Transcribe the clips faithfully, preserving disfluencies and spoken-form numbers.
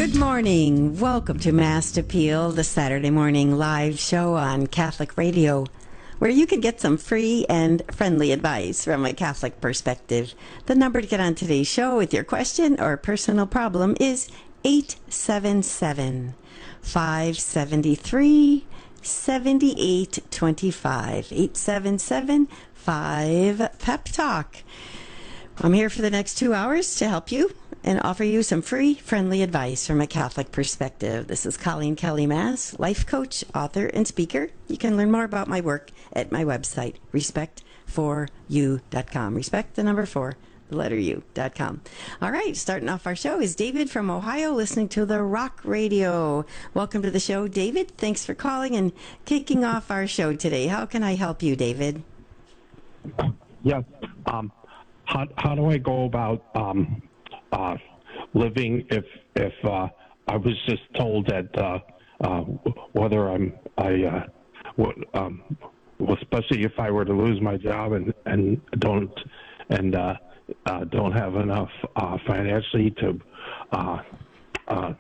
Good morning. Welcome to Mass Appeal, the Saturday morning live show on Catholic Radio, where you can get some free and friendly advice from a Catholic perspective. The number to get on today's show with your question or personal problem is eight seven seven, five seven three, seven eight two five. eight seven seven, five, PEP Talk. I'm here for the next two hours to help you and offer you some free, friendly advice from a Catholic perspective. This is Colleen Kelly Mass, life coach, author, and speaker. You can learn more about my work at my website, respect for you dot com. Respect the number four, the letter U dot com. All right, starting off our show is David from Ohio, listening to the Rock Radio. Welcome to the show, David. Thanks for calling and kicking off our show today. How can I help you, David? Yes. Um, how how do I go about um, uh, living if if uh, I was just told that uh, uh, whether I'm I uh, what, um, well, especially if I were to lose my job and and don't and uh, uh, don't have enough uh, financially to uh, uh,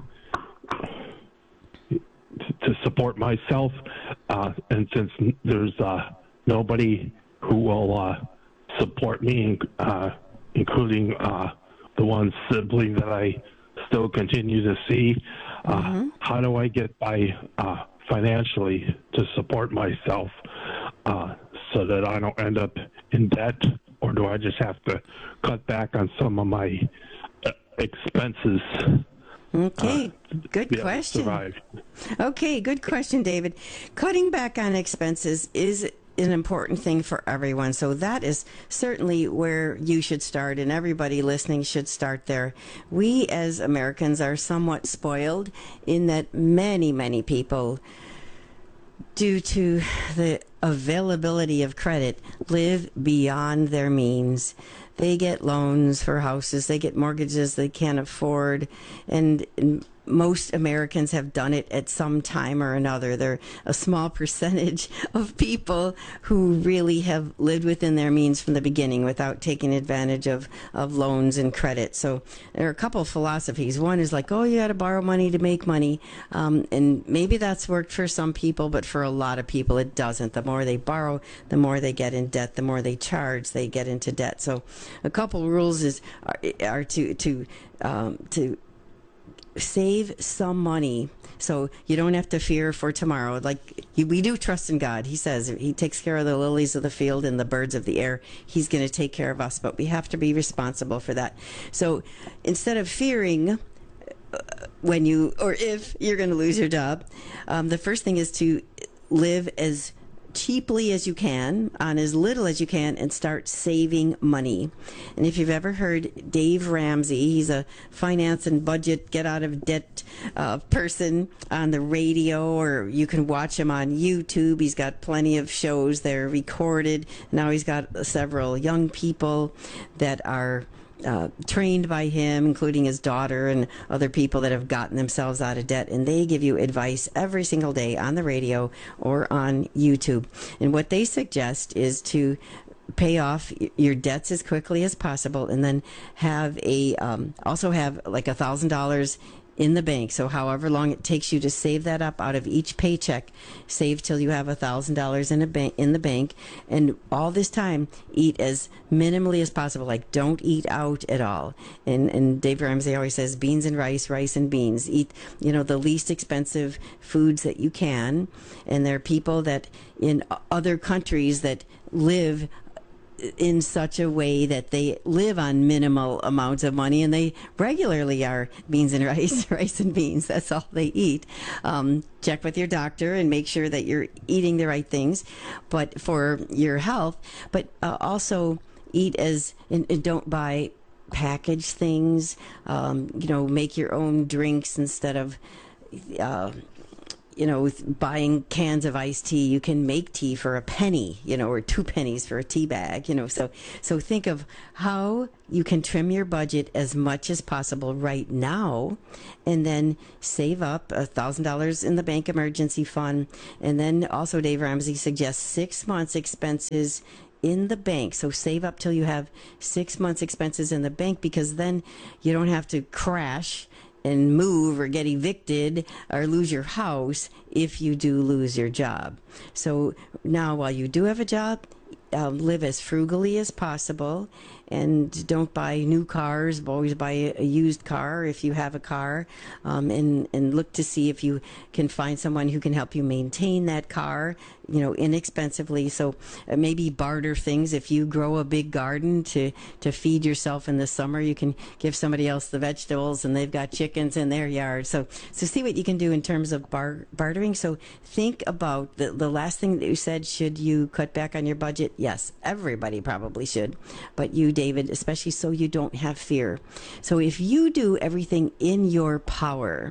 to support myself, uh, and since there's uh, nobody who will uh, support me, uh, including uh, the one sibling that I still continue to see. Uh, mm-hmm. How do I get by uh, financially to support myself uh, so that I don't end up in debt, or do I just have to cut back on some of my uh, expenses? Okay, uh, good question. Okay, good question, David. Cutting back on expenses is an important thing for everyone. So that is certainly where you should start, and everybody listening should start there. We as Americans are somewhat spoiled in that many, many people, due to the availability of credit, live beyond their means. They get loans for houses, they get mortgages they can't afford, and, and most Americans have done it at some time or another. They're a small percentage of people who really have lived within their means from the beginning without taking advantage of, of loans and credit. So there are a couple of philosophies. One is like, oh, you got to borrow money to make money. Um, and maybe that's worked for some people, but for a lot of people it doesn't. The more they borrow, the more they get in debt. The more they charge, they get into debt. So a couple of rules is are, are to to um, to save some money so you don't have to fear for tomorrow. Like, we do trust in God. He says he takes care of the lilies of the field and the birds of the air. He's going to take care of us, but we have to be responsible for that. So instead of fearing uh, when you or if you're going to lose your job, um, the first thing is to live as cheaply as you can, on as little as you can, and start saving money. And if you've ever heard Dave Ramsey, he's a finance and budget, get out of debt uh, person on the radio, or you can watch him on YouTube. He's got plenty of shows. They're recorded. Now he's got several young people that are Uh, trained by him, including his daughter and other people that have gotten themselves out of debt, and they give you advice every single day on the radio or on YouTube. And what they suggest is to pay off your debts as quickly as possible, and then have a um, also have like a thousand dollars in the bank. So however long it takes you to save that up out of each paycheck, save till you have a thousand dollars in a bank in the bank, and all this time eat as minimally as possible. Like, don't eat out at all. And and Dave Ramsey always says beans and rice, rice and beans. Eat, you know, the least expensive foods that you can. And there are people that in other countries that live in such a way that they live on minimal amounts of money, and they regularly are beans and rice, rice and beans. That's all they eat. Um, check with your doctor and make sure that you're eating the right things, but for your health. But uh, also eat as and, and don't buy packaged things. Um, you know, make your own drinks instead of. Uh, You know, with buying cans of iced tea, you can make tea for a penny, you know, or two pennies for a tea bag, you know. So, so think of how you can trim your budget as much as possible right now, and then save up a thousand dollars in the bank emergency fund. And then also Dave Ramsey suggests six months expenses in the bank. So save up till you have six months expenses in the bank, because then you don't have to crash and move or get evicted or lose your house if you do lose your job. So now, while you do have a job, um, live as frugally as possible, and don't buy new cars. Always buy a, a used car if you have a car, um, and and look to see if you can find someone who can help you maintain that car, you know, inexpensively. So uh, maybe barter things. If you grow a big garden to to feed yourself in the summer, you can give somebody else the vegetables, and they've got chickens in their yard. So so see what you can do in terms of bar, bartering. So think about the the last thing that you said. Should you cut back on your budget? Yes, everybody probably should, but you, David, especially so you don't have fear. So if you do everything in your power,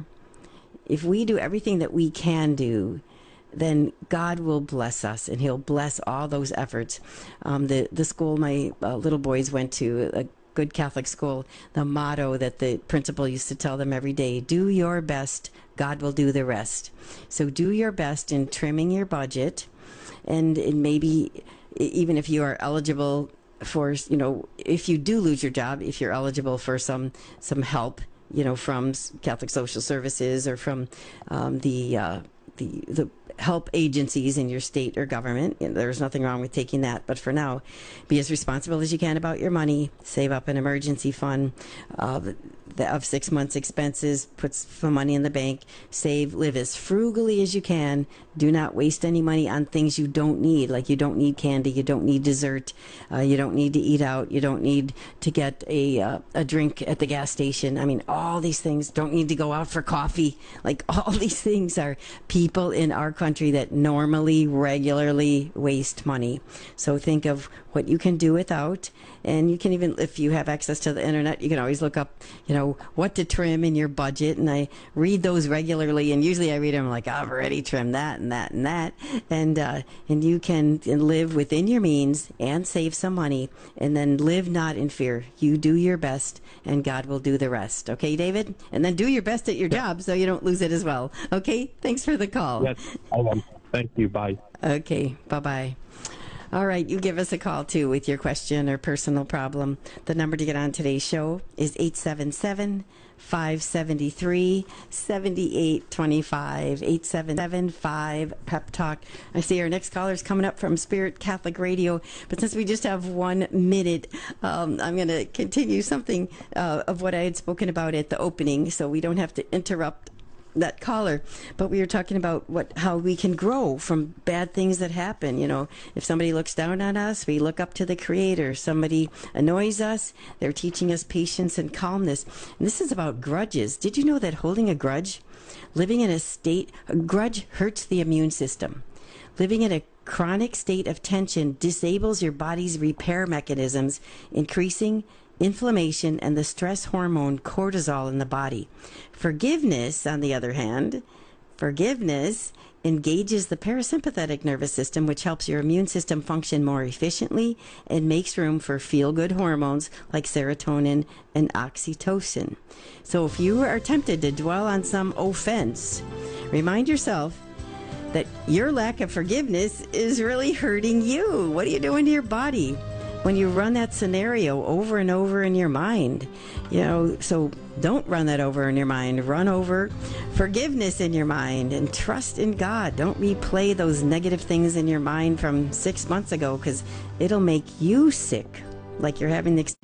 if we do everything that we can do, then God will bless us, and he'll bless all those efforts. Um, the, the school my uh, little boys went to, a good Catholic school, the motto that the principal used to tell them every day: do your best, God will do the rest. So do your best in trimming your budget, and, and maybe even if you are eligible for, you know, if you do lose your job, if you're eligible for some some help, you know, from Catholic Social Services or from um, the uh, the the help agencies in your state or government. You know, there's nothing wrong with taking that, but for now, be as responsible as you can about your money. Save up an emergency fund uh, of six months' expenses. Put some money in the bank. Save. Live as frugally as you can. Do not waste any money on things you don't need. Like, you don't need candy. You don't need dessert. Uh, you don't need to eat out. You don't need to get a uh, a drink at the gas station. I mean, all these things. Don't need to go out for coffee. Like, all these things are people in our country that normally, regularly waste money. So think of what you can do without. And you can even, if you have access to the internet, you can always look up, you know, what to trim in your budget. And I read those regularly, and usually I read them like, I've already trimmed that and that and that. And uh, and you can live within your means and save some money, and then live not in fear. You do your best, and God will do the rest. Okay, David? And then do your best at your job so you don't lose it as well. Okay? Thanks for the call. Yes, I will. Thank you. Bye. Okay, bye-bye. All right, you give us a call, too, with your question or personal problem. The number to get on today's show is eight seven seven, five seven three, seven eight two five, eight seven seven, five, P E P Talk. I see our next caller is coming up from Spirit Catholic Radio, but since we just have one minute, um, I'm going to continue something uh, of what I had spoken about at the opening, so we don't have to interrupt that caller. But we were talking about what how we can grow from bad things that happen. You know, if somebody looks down on us, we look up to the Creator. Somebody annoys us, they're teaching us patience and calmness. And this is about grudges. Did you know that holding a grudge, living in a state, a grudge hurts the immune system. Living in a chronic state of tension disables your body's repair mechanisms, increasing inflammation and the stress hormone cortisol in the body. Forgiveness, on the other hand, forgiveness engages the parasympathetic nervous system, which helps your immune system function more efficiently and makes room for feel-good hormones like serotonin and oxytocin. So if you are tempted to dwell on some offense, remind yourself that your lack of forgiveness is really hurting you. What are you doing to your body when you run that scenario over and over in your mind? You know, so don't run that over in your mind. Run over forgiveness in your mind and trust in God. Don't replay those negative things in your mind from six months ago, because it'll make you sick, like you're having the experience.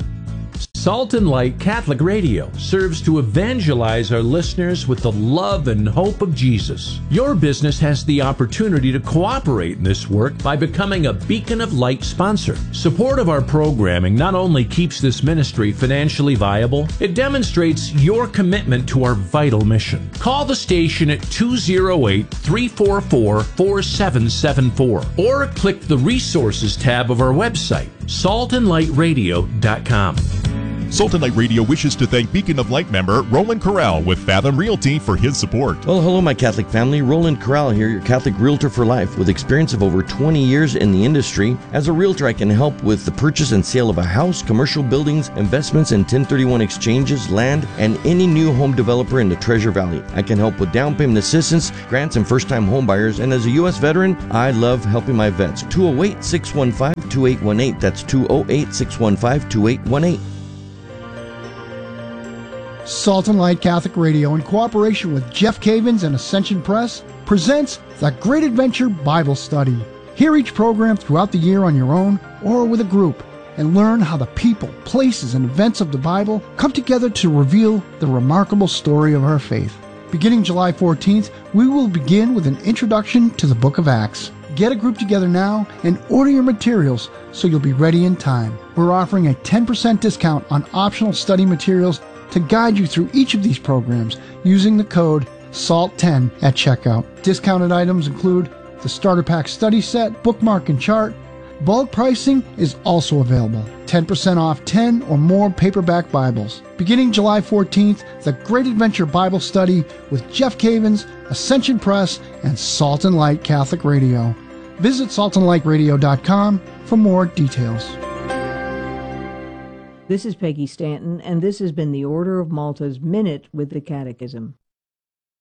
Salt and Light Catholic Radio serves to evangelize our listeners with the love and hope of Jesus. Your business has the opportunity to cooperate in this work by becoming a Beacon of Light sponsor. Support of our programming not only keeps this ministry financially viable, it demonstrates your commitment to our vital mission. Call the station at two oh eight, three four four, four seven seven four or click the Resources tab of our website, salt and light radio dot com. Salt and Light Radio wishes to thank Beacon of Light member Roland Corral with Fathom Realty for his support. Well, hello, my Catholic family. Roland Corral here, your Catholic realtor for life. With experience of over twenty years in the industry, as a realtor, I can help with the purchase and sale of a house, commercial buildings, investments in ten thirty-one exchanges, land, and any new home developer in the Treasure Valley. I can help with down payment assistance, grants, and first-time home buyers. And as a U S veteran, I love helping my vets. two oh eight, six one five, two eight one eight. That's two oh eight, six one five, two eight one eight. Salt and Light Catholic Radio, in cooperation with Jeff Cavins and Ascension Press, presents The Great Adventure Bible Study. Hear each program throughout the year on your own or with a group, and learn how the people, places, and events of the Bible come together to reveal the remarkable story of our faith. Beginning July fourteenth, we will begin with an introduction to the book of Acts. Get a group together now and order your materials so you'll be ready in time. We're offering a ten percent discount on optional study materials to guide you through each of these programs using the code S A L T ten at checkout. Discounted items include the Starter Pack Study Set, Bookmark and Chart. Bulk pricing is also available. ten percent off ten or more paperback Bibles. Beginning July fourteenth, The Great Adventure Bible Study with Jeff Cavins, Ascension Press, and Salt and Light Catholic Radio. Visit salt and light radio dot com for more details. This is Peggy Stanton, and this has been the Order of Malta's Minute with the Catechism.